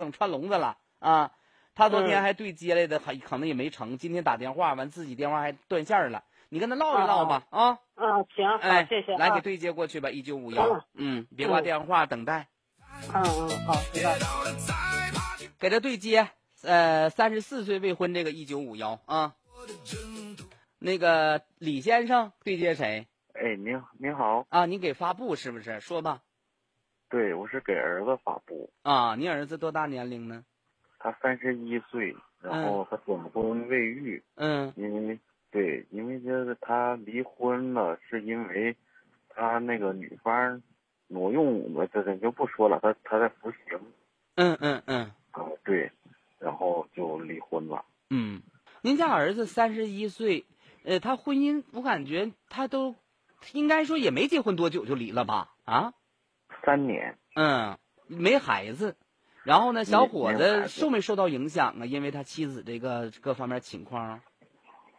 整串笼子了啊！他昨天还对接来的，还可能也没成。今天打电话完，自己电话还断线了。你跟他唠一唠吧啊！ 行，好，谢谢。 来给对接过去吧，1951。别挂电话，等待。 好，知道。 给他对接。34岁未婚这个1951啊。那个李先生对接谁？ 哎，您好啊，你给发布是不是？说吧。 对，我是给儿子发布啊。你儿子多大年龄呢？ 他31岁，然后他短婚未育。因为就是他离婚了，是因为他那个女方挪用，我这就不说了，他在服刑。对，然后就离婚了。 您家儿子31岁，他婚姻我感觉他都应该说也没结婚多久就离了吧？啊 ，3年。 没孩子。然后呢，小伙子受没受到影响啊？因为他妻子这个各方面情况。